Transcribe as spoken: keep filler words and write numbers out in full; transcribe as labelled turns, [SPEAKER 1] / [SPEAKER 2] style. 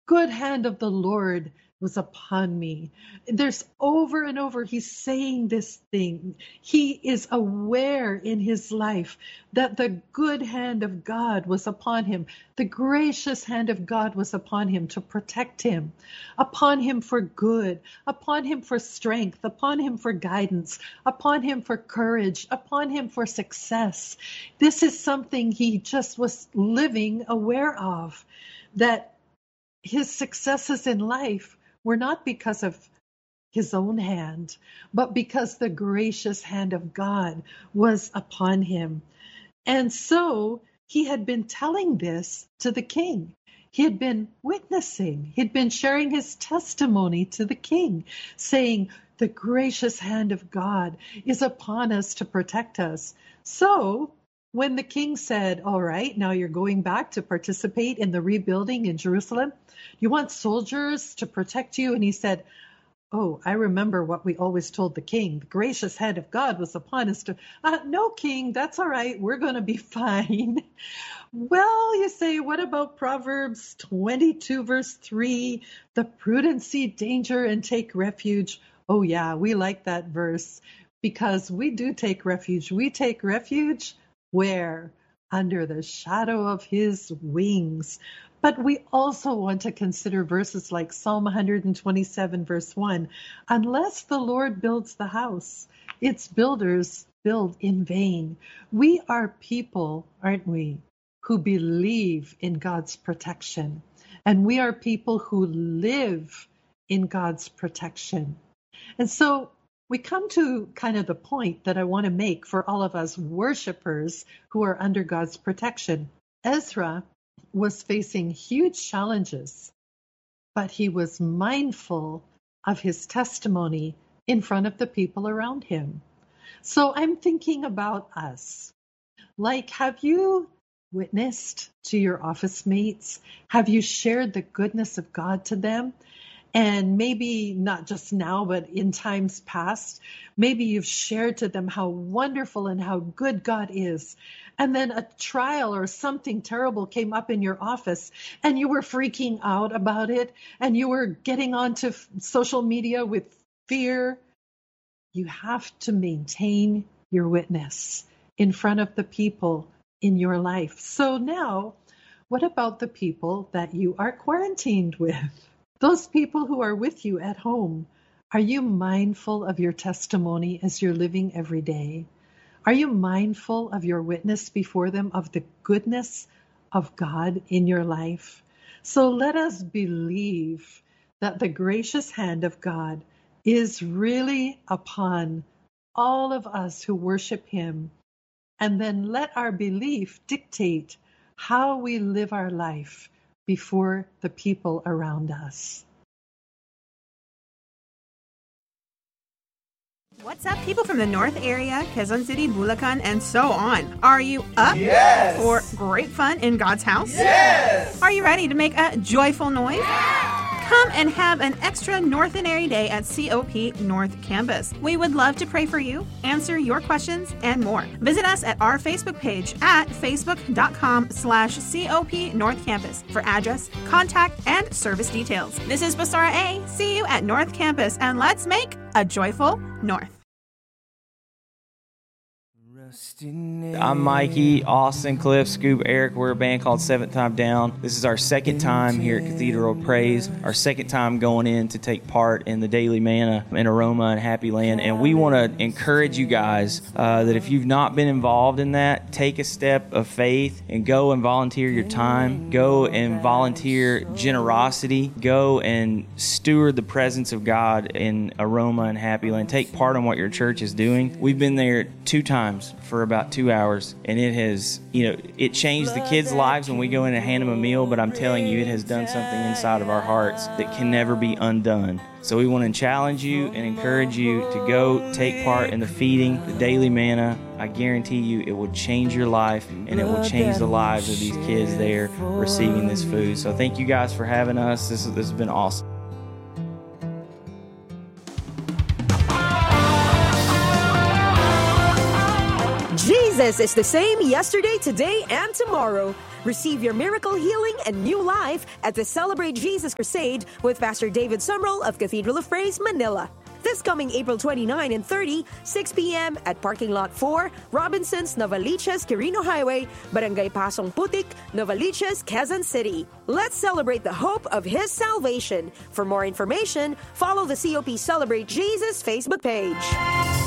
[SPEAKER 1] good hand of the Lord was upon me. There's over and over, he's saying this thing. He is aware in his life that the good hand of God was upon him. The gracious hand of God was upon him to protect him, upon him for good, upon him for strength, upon him for guidance, upon him for courage, upon him for success. This is something he just was living aware of, that his successes in life were not because of his own hand, but because the gracious hand of God was upon him. And so he had been telling this to the king. He had been witnessing. He'd been sharing his testimony to the king, saying, the gracious hand of God is upon us to protect us. So when the king said, all right, now you're going back to participate in the rebuilding in Jerusalem, you want soldiers to protect you? And he said, oh, I remember what we always told the king. The gracious hand of God was upon us to, uh, no, king, that's all right. We're going to be fine. Well, you say, what about Proverbs twenty-two, verse three? The prudent see danger and take refuge. Oh, yeah, we like that verse because we do take refuge. We take refuge where? Under the shadow of his wings. But we also want to consider verses like Psalm one twenty-seven, verse one. Unless the Lord builds the house, its builders build in vain. We are people, aren't we, who believe in God's protection. And we are people who live in God's protection. And so we come to kind of the point that I want to make for all of us worshipers who are under God's protection. Ezra was facing huge challenges, but he was mindful of his testimony in front of the people around him. So I'm thinking about us. Like, have you witnessed to your office mates? Have you shared the goodness of God to them? And maybe not just now, but in times past, maybe you've shared to them how wonderful and how good God is. And then a trial or something terrible came up in your office and you were freaking out about it and you were getting onto social media with fear. You have to maintain your witness in front of the people in your life. So now, what about the people that you are quarantined with? Those people who are with you at home, are you mindful of your testimony as you're living every day? Are you mindful of your witness before them of the goodness of God in your life? So let us believe that the gracious hand of God is really upon all of us who worship him. And then let our belief dictate how we live our life before the people around us.
[SPEAKER 2] What's up, people from the North area, Quezon City, Bulacan, and so on? Are you up
[SPEAKER 3] yes.
[SPEAKER 2] for great fun in God's house?
[SPEAKER 3] Yes.
[SPEAKER 2] Are you ready to make a joyful noise?
[SPEAKER 3] Yes.
[SPEAKER 2] Come and have an extra Northenary Day at C O P North Campus. We would love to pray for you, answer your questions, and more. Visit us at our Facebook page at facebook.com slash COP North Campus for address, contact, and service details. This is Basara A. See you at North Campus, and let's make a joyful North.
[SPEAKER 4] I'm Mikey, Austin, Cliff, Scoop, Eric. We're a band called Seventh Time Down. This is our second time here at Cathedral of Praise, our second time going in to take part in the Daily Manna in Aroma and Happy Land. And we want to encourage you guys uh, that if you've not been involved in that, take a step of faith and go and volunteer your time. Go and volunteer generosity. Go and steward the presence of God in Aroma and Happy Land. Take part in what your church is doing. We've been there two times for about two hours, and it has, you know, it changed the kids' lives when we go in and hand them a meal, but I'm telling you, it has done something inside of our hearts that can never be undone. So we want to challenge you and encourage you to go take part in the feeding, the Daily Manna. I guarantee you it will change your life, and it will change the lives of these kids there receiving this food. So thank you guys for having us. This, this has been awesome.
[SPEAKER 5] Jesus is the same yesterday, today, and tomorrow.
[SPEAKER 3] Receive your miracle healing and new life at the Celebrate Jesus Crusade with Pastor David Sumrall of Cathedral of Praise, Manila. This coming April twenty-ninth and thirtieth, six p.m. at Parking Lot four, Robinsons, Novaliches, Quirino Highway, Barangay Pasong Putik, Novaliches, Quezon City. Let's celebrate the hope of His salvation. For more information, follow the C O P Celebrate Jesus Facebook page.